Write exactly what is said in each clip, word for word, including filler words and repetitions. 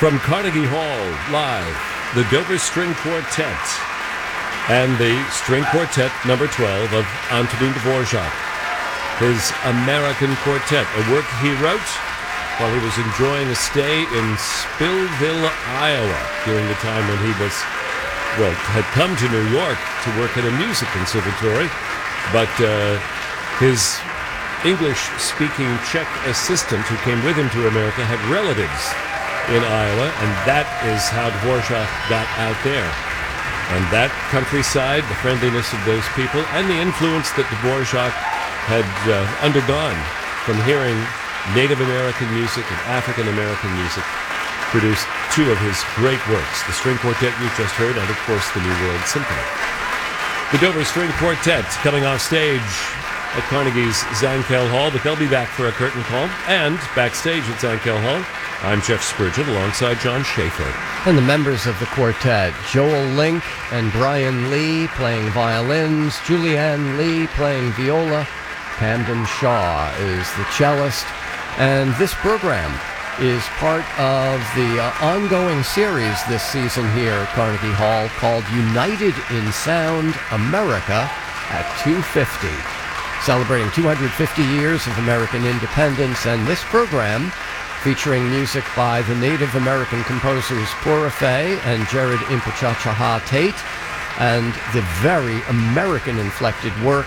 From Carnegie Hall, live, the Dover String Quartet and the String Quartet number twelve of Antonin Dvorak, his American Quartet, a work he wrote while he was enjoying a stay in Spillville, Iowa, during the time when he was, well, had come to New York to work at a music conservatory, but uh, his English-speaking Czech assistant who came with him to America had relatives in Iowa, and that is how Dvorak got out there. And that countryside, the friendliness of those people, and the influence that Dvorak had uh, undergone from hearing Native American music and African American music, produced two of his great works, the String Quartet you just heard, and of course the New World Symphony. The Dover String Quartet coming off stage at Carnegie's Zankel Hall, but they'll be back for a curtain call. And backstage at Zankel Hall, I'm Jeff Spurgeon alongside John Schaefer. And the members of the quartet, Joel Link and Brian Lee playing violins, Julianne Lee playing viola, Camden Shaw is the cellist. And this program is part of the uh, ongoing series this season here at Carnegie Hall called United in Sound America at two fifty. Celebrating two hundred fifty years of American independence, and this program featuring music by the Native American composers Pura Fay and Jared Impechachaha Tate, and the very American-inflected work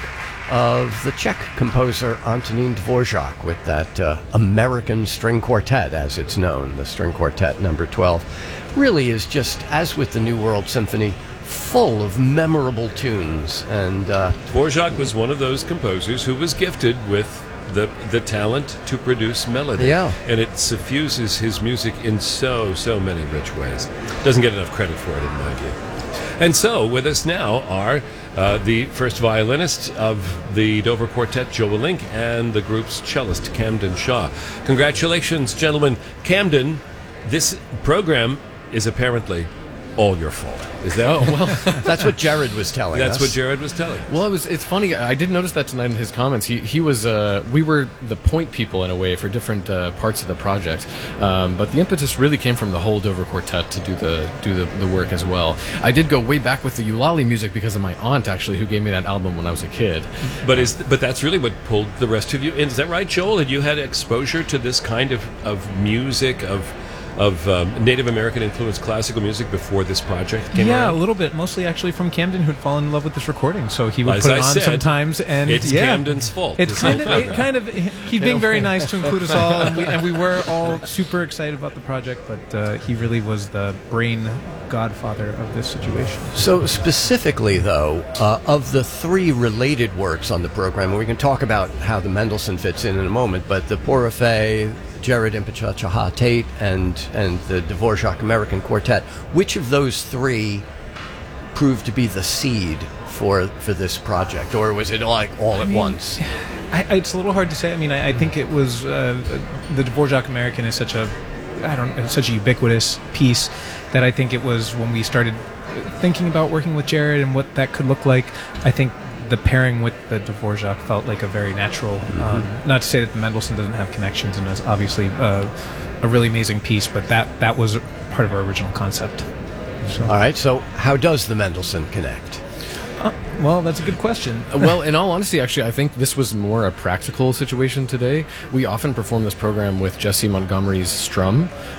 of the Czech composer Antonin Dvorak with that uh, American String Quartet, as it's known, the String Quartet number twelve. Really is just, as with the New World Symphony, full of memorable tunes. And uh, Dvorak was one of those composers who was gifted with the the talent to produce melody. Yeah. And it suffuses his music in so, so many rich ways. Doesn't get enough credit for it, in my view. And so, with us now are uh, the first violinist of the Dover Quartet, Joel Link, and the group's cellist, Camden Shaw. Congratulations, gentlemen. Camden, this program is apparently all your fault. Is that? Oh, well, that's what Jared was telling That's us. what Jared was telling us. Well, it was. It's funny. I did notice that tonight in his comments. He he was. Uh, we were the point people in a way for different uh, parts of the project. Um, but the impetus really came from the whole Dover Quartet to do the do the, the work as well. I did go way back with the Eulalie music because of my aunt, actually, who gave me that album when I was a kid. But is but that's really what pulled the rest of you in. Is that right, Joel? Had you had exposure to this kind of, of music, of of um, Native American influenced classical music before this project came Yeah, around? a little bit. Mostly actually from Camden, who'd fallen in love with this recording. So he would As put I it on said, sometimes, and it's yeah, Camden's fault. It's this kind whole of, it program. kind of. He's being very nice to include us all, and we, and we were all super excited about the project. But uh, he really was the brain godfather of this situation. So specifically, though, uh, of the three related works on the program, and we can talk about how the Mendelssohn fits in in a moment, but the Pura Fay, Jared Impechachaha Tate, and and the Dvorak American Quartet, which of those three proved to be the seed for for this project, or was it like all at I mean, once? I, I, it's a little hard to say. I mean, I, I think it was uh, the Dvorak American is such a, I don't, it's such a ubiquitous piece that I think it was when we started thinking about working with Jared and what that could look like. I think the pairing with the Dvorak felt like a very natural. Mm-hmm. Um, not to say that the Mendelssohn doesn't have connections and is obviously uh, a really amazing piece, but that that was part of our original concept. So. All right. So how does the Mendelssohn connect? Uh, well, that's a good question. Well, in all honesty, actually, I think this was more a practical situation today. We often perform this program with Jesse Montgomery's strum,